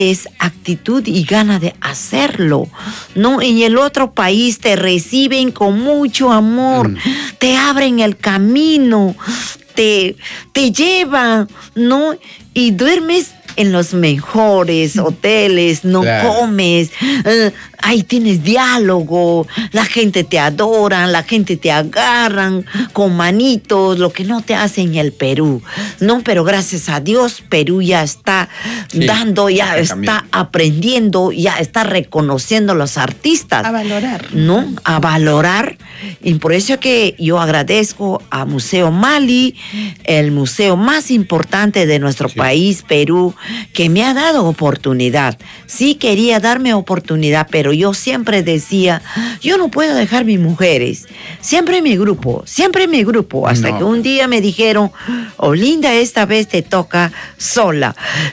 es actitud y gana de hacerlo, ¿no? En el otro país te reciben con mucho amor, te abren el camino, te llevan, ¿no? Y duermes en los mejores hoteles, no comes, ahí tienes diálogo, la gente te adora, la gente te agarran con manitos, lo que no te hace en el Perú, ¿no? Pero gracias a Dios, Perú ya está dando, ya está aprendiendo, ya está reconociendo a los artistas. A valorar. ¿No? A valorar. Y por eso que yo agradezco a Museo Mali, el museo más importante de nuestro país, Perú, que me ha dado oportunidad. Sí quería darme oportunidad, pero yo siempre decía, yo no puedo dejar mis mujeres. Siempre mi grupo, hasta que un día me dijeron, Olinda, esta vez te toca sola.